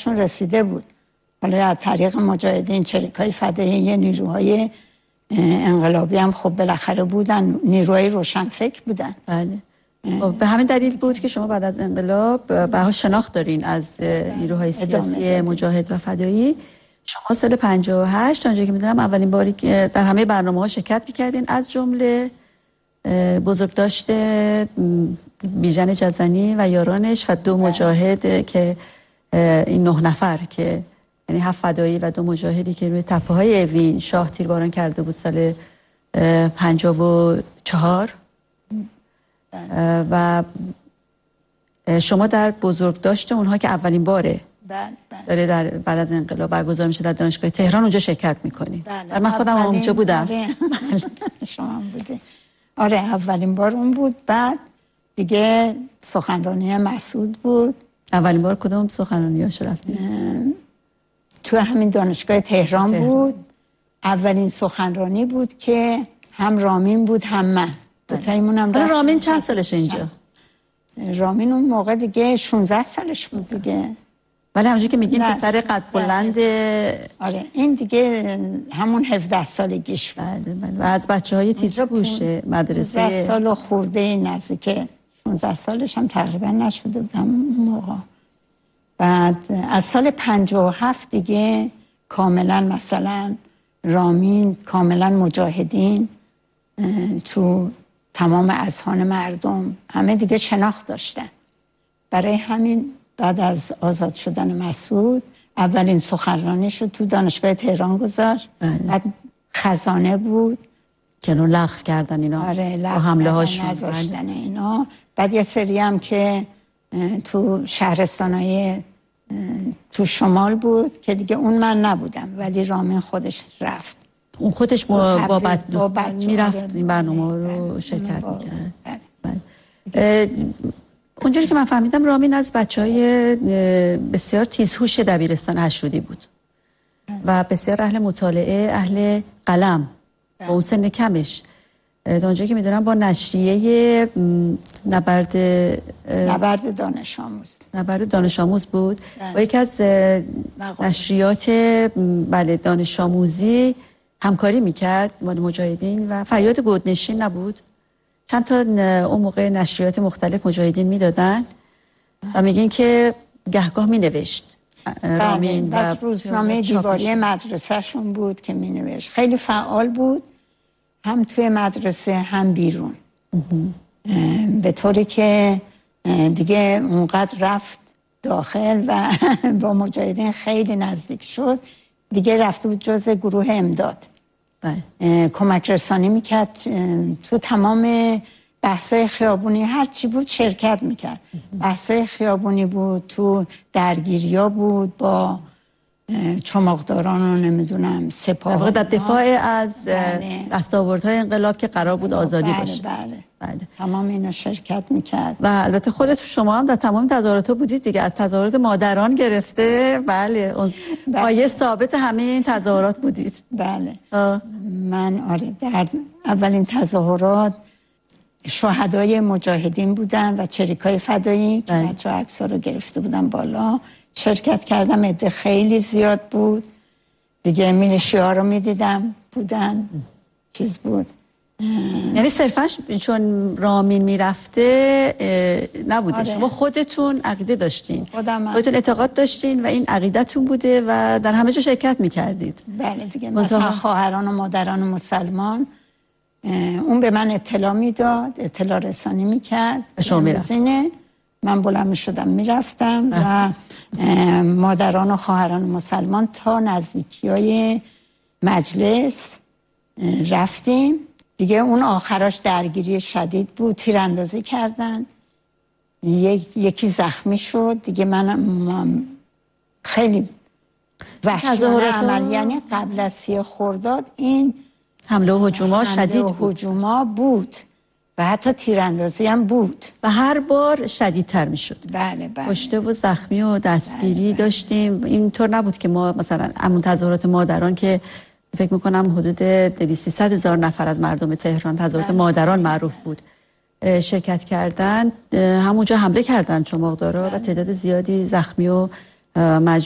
دستشون رسیده بود. حالا از طریق مجاهدین، چریکای فدایی، نیروهای انقلابی هم خب بالاخره بودن، نیروهای روشنفکر بودن. بله. به همین دلیل بود که شما بعد از انقلاب به شناخت دارین از نیروهای سیاسی مجاهد و فدایی. شما سال 58 تا اونجایی که میدونم اولین باری که در همه برنامه‌ها شرکت می‌کردین، از جمله بزرگداشت بیژن جزنی و یارانش و 2 مجاهد که این 9 نفر که یعنی 7 فدایی و 2 مجاهدی که روی تپه‌های اوین شاه تیرباران کرده بود سال 54 و شما در بزرگداشت اونها که اولین باره داره در بعد از انقلاب برگزار میشه در دانشگاه تهران، اونجا شرکت میکنی. من خودم اونجا بودم. شما بوده. آره اولین بار اون بود. بعد دیگه سخنرانی مسعود بود. اولین بار کدوم سخنرانی ها رفتی؟ تو همین دانشگاه تهران بود. اولین سخنرانی بود که هم رامین بود هم من. دوتایمون هم رامین چند سالش اینجا؟ رامین اون موقع دیگه 16 سالش بود دیگه. ولی همونجوری که میگین پسر قد بلند. آره این دیگه همون 17 سالگیش بود. و از بچه‌های تیزهوش مدرسه 17 سال خورده، نزدیک 16 سالش هم تقریبا نشده بود همون موقع. بعد از سال 57 دیگه کاملا مثلا رامین کاملا مجاهدین تو تمام اذهان مردم همه دیگه شناخت داشتن. برای همین بعد از آزاد شدن مسعود اولین سخنرانیش رو تو دانشگاه تهران گذاشت. بعد خزانه بود که رو لغو کردن اینا. آره با حمله هاشون نذاشتن اینا. بعد یه سری هم که تو شهرستانای تو شمال بود که دیگه اون من نبودم، ولی رامین خودش رفت. اون خودش با میرفت این برنامه رو شرکت میکرد. اونجوری که من فهمیدم رامین از بچهای بسیار تیزهوش دبیرستان اشرودی بود و بسیار اهل مطالعه، اهل قلم با اون سن کمش. اونجوری که میدونم با نشریه نبرد دانش آموز بود و یکی از نشریات دانش آموزی همکاری میکرد با مجاهدین و فریاد گودنشین نبود. چند تا اون موقع نشریات مختلف مجاهدین میدادن و میگین که گهگاه مینوشت رامین و روزنامه دیواری مدرسهشون بود که مینوشت. خیلی فعال بود، هم توی مدرسه هم بیرون. به طوری که دیگه اونقدر رفت داخل و با مجاهدین خیلی نزدیک شد، دیگه رفته بود جز گروه امداد. کمک رسانی میکرد تو تمام بحثای خیابونی، هر چی بود شرکت میکرد. بحثای خیابونی بود، تو درگیریا بود با چماقداران و نمیدونم سپاه، در دفاع از دستاوردهای انقلاب که قرار بود آزادی باشه. بله. تمام اینا شرکت میکرد. و البته خودت شما هم در تمام تظاهرات بودید دیگه، از تظاهرات مادران گرفته. بله پایه ثابت همه این تظاهرات بودید. بله. من آره در اولین تظاهرات شهدای مجاهدین بودن و چریکای فدایی که بچه عکس‌ها رو گرفته بودن بالا شرکت کردم. عده خیلی زیاد بود دیگه. میلیشی‌ها رو میدیدم بودن چیز بود. یعنی صرفا چون رامین میرفته نبوده. شما خودتون عقیده داشتین، خودتون اعتقاد داشتین و این عقیدتون بوده و در همه جا شرکت میکردید. بله دیگه. مثلا خواهران و مادران مسلمان اون به من اطلاع میداد، اطلاع رسانی میکرد. شما میرفتین؟ من بلند میشدم میرفتم و مادران و خواهران مسلمان تا نزدیکیای مجلس رفتیم دیگه. اون آخراش درگیری شدید بود، تیراندازی کردن، یکی زخمی شد دیگه. من خیلی وحشیانه عمل، یعنی قبل از 30 خرداد این حمله و هجوما شدید بود. هجوما بود و حتی تیراندازی هم بود و هر بار شدیدتر می شد. بله. کشته و زخمی و دستگیری داشتیم. اینطور نبود که ما مثلا همون تظاهرات مادران که فکر میکنم حدود 200-300 هزار نفر از مردم تهران تظاهرات مادران معروف بود شرکت کردن، همونجا حمله کردن چماقدارا و تعداد زیادی زخمی و